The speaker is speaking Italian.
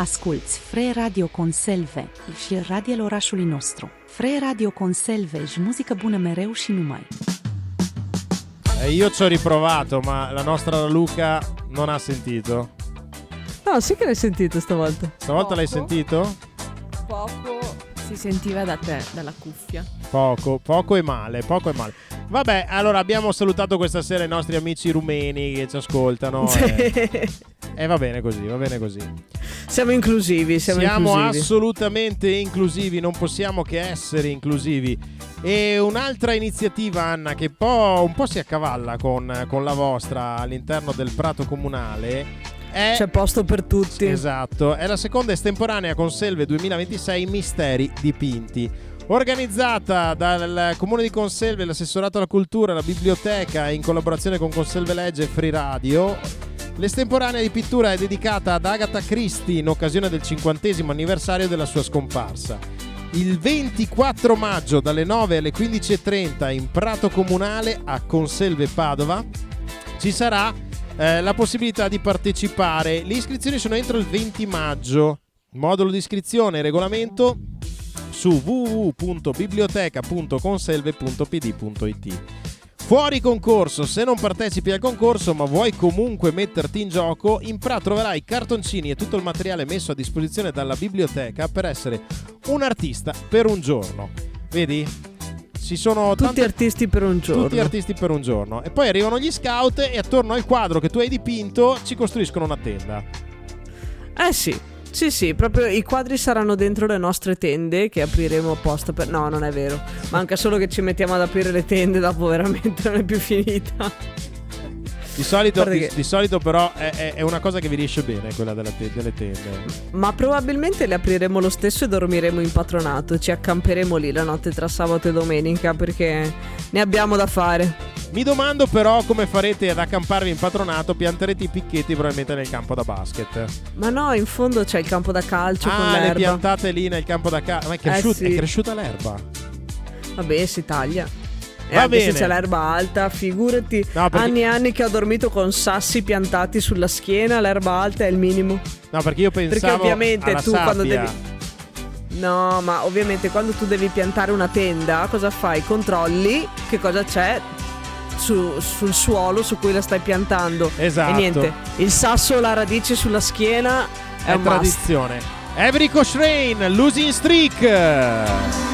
Asculți Free Radio Conselve și radiul orașului nostru. Free Radio Conselve și muzică bună mereu și numai. Io ci ho riprovato, ma la nostra Luca non ha sentito. No, sì che l'hai sentito stavolta. Stavolta Poco. L'hai sentito? Poco si sentiva da te, dalla cuffia. Poco e male. Vabbè, allora abbiamo salutato questa sera i nostri amici rumeni che ci ascoltano. E va bene così. Siamo inclusivi. Siamo assolutamente inclusivi, non possiamo che essere inclusivi. E un'altra iniziativa, Anna, che un po' si accavalla con la vostra all'interno del prato comunale. C'è posto per tutti. Esatto, è la seconda estemporanea Conselve 2026 Misteri dipinti, organizzata dal Comune di Conselve, l'assessorato alla cultura, la biblioteca in collaborazione con Conselve Legge e Free Radio. L'estemporanea di pittura è dedicata ad Agatha Christie in occasione del 50° anniversario della sua scomparsa. Il 24 maggio dalle 9 alle 15:30 in Prato Comunale a Conselve Padova ci sarà la possibilità di partecipare. Le iscrizioni sono entro il 20 maggio. Modulo di iscrizione e regolamento su www.biblioteca.conselve.pd.it. Fuori concorso: se non partecipi al concorso ma vuoi comunque metterti in gioco, in troverai cartoncini e tutto il materiale messo a disposizione dalla biblioteca per essere un artista per un giorno. Vedi? Ci sono tutti artisti per un giorno. Tutti artisti per un giorno. E poi arrivano gli scout e attorno al quadro che tu hai dipinto ci costruiscono una tenda. Sì, proprio i quadri saranno dentro le nostre tende che apriremo apposta per... No, non è vero. Manca solo che ci mettiamo ad aprire le tende, dopo veramente non è più finita. Di solito però è una cosa che vi riesce bene, quella delle tende. Ma probabilmente le apriremo lo stesso e dormiremo in patronato. Ci accamperemo lì la notte tra sabato e domenica, perché ne abbiamo da fare. Mi domando però come farete ad accamparvi in patronato. Pianterete i picchetti probabilmente nel campo da basket. Ma no, in fondo c'è il campo da calcio con l'erba. Le piantate lì nel campo da calcio. Ma è cresciuta l'erba? Vabbè, si taglia. E Va anche bene. se c'è l'erba alta, figurati. No, perché... anni e anni che ho dormito con sassi piantati sulla schiena. L'erba alta è il minimo. No, perché io pensavo perché ovviamente alla tu sabbia. quando devi... No, ma ovviamente quando tu devi piantare una tenda, cosa fai? Controlli che cosa c'è sul suolo su cui la stai piantando. Esatto. E niente, il sasso o la radice sulla schiena è un tradizione. Every Cochrane, Losing Streak.